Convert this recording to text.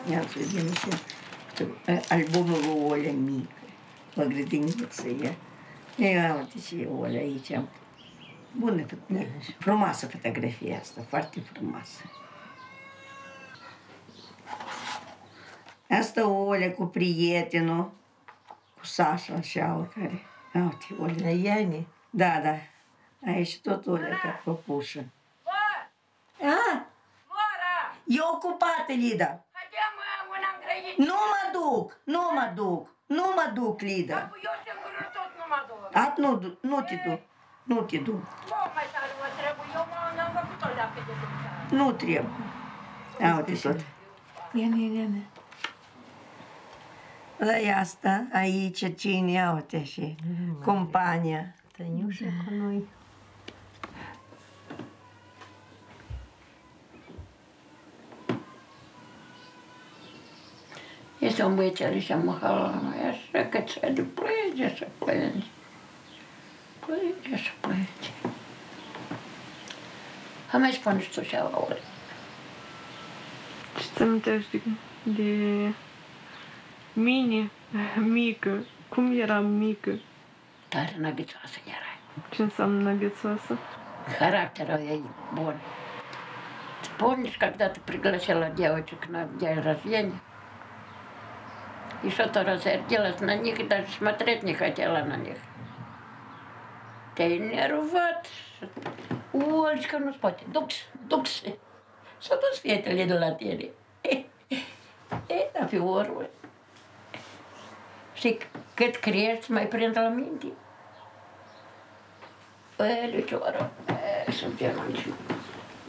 Ia să vedem și albumul lui Olea mică, la grădiniță e. Ia uite și Olea aici. Bună, frumoasă fotografia asta, foarte frumoasă. Asta Olea cu prietenul, cu Sasha și ala care... Ia uite, Olea. Iane? Da, da. Aici tot Olea ca păpușă. A? E ocupată, Lida. Nu mă duc, Lida. Eu singură tot nu mă duc. Nu te duc. Nu te duc. Mai tare mă trebuie, eu m-am făcut o leacă de duc. Nu trebuie. Ia uite tot. Iane. La asta, aici, cine, ia uite și compania. Tăniușa cu noi. Este un băiețel și am măhala la noi, așa că ți-a plânge să plânge. Plânge să plânge. Hai mai spune și tu și la ore. Ce-ți amintești de mine, mică? Cum eram mică? Tare năgățoasă erai. Ce înseamnă năgățoasă? Характерul ei bun. Помнишь, когда ты пригласила девочек на день рождения? И что-то рассердилась на них, и даже смотреть не хотела на них. Te-ai enervat. Olечка, nu spate. Duc-se. S-a dus fetele de la tine. Da, fi urmă. Și cât crești, mai prind la minte. Lucioară, sunt germanci.